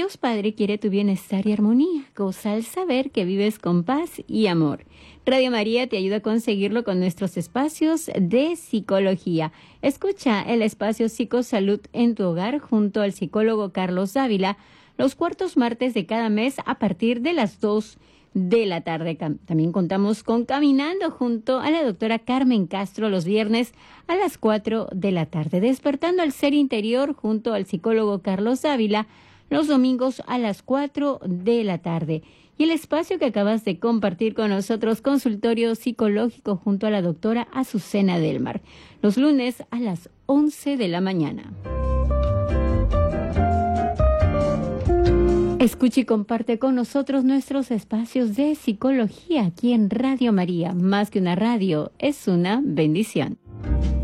Dios Padre quiere tu bienestar y armonía. Goza al saber que vives con paz y amor. Radio María te ayuda a conseguirlo con nuestros espacios de psicología. Escucha el espacio Psicosalud en tu hogar junto al psicólogo Carlos Dávila los cuartos martes de cada mes a partir de las 2 de la tarde. También contamos con Caminando junto a la doctora Carmen Castro los viernes a las 4 de la tarde. Despertando al ser interior junto al psicólogo Carlos Dávila los domingos a las 4 de la tarde. Y el espacio que acabas de compartir con nosotros, consultorio psicológico junto a la doctora Azucena Delmar, los lunes a las 11 de la mañana. Escucha y comparte con nosotros nuestros espacios de psicología aquí en Radio María. Más que una radio, es una bendición.